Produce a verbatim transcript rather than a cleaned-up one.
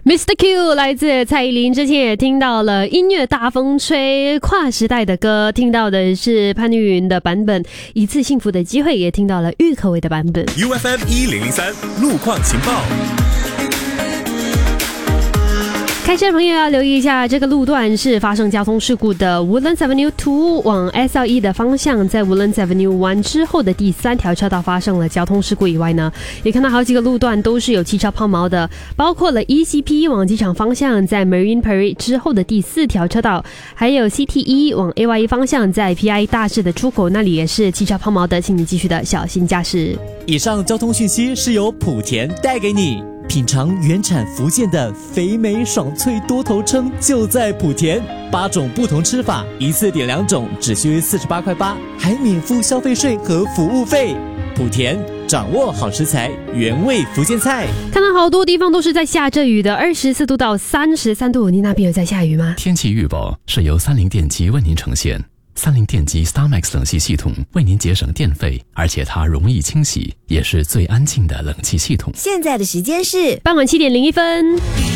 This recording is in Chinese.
Mister Q 来自蔡依林，之前也听到了音乐大风吹跨时代的歌，听到的是潘越云的版本，一次幸福的机会，也听到了郁可唯的版本。 U F M 一零零三路况情报。 开车的朋友要留意一下，这个路段是发生交通事故的 Woodlands Avenue 二往 S L E 的方向，在 Woodlands Avenue 一之后的第三条车道发生了交通事故以外呢，也看到好几个路段都是有汽车抛锚的，包括了 E C P 往机场方向在 Marine Parade 之后的第四条车道，还有 C T E 往 A Y E 方向在 P I E 大市的出口那里也是汽车抛锚的，请你继续的小心驾驶。 以上交通讯息是由莆田带给你。品尝原产福建的肥美爽脆多头称就在莆田，八种不同吃法，一次点两种，只需四十八块八，还免付消费税和服务费。莆田掌握好食材，原味福建菜。 看到好多地方都是在下着雨的，二十四度到三十三度，你那边有在下雨吗？ 天气预报是由三菱电机为您呈现。三菱电机 StarMax 冷气系统为您节省电费，而且它容易清洗，也是最安静的冷气系统。 现在的时间是傍晚七点零一分。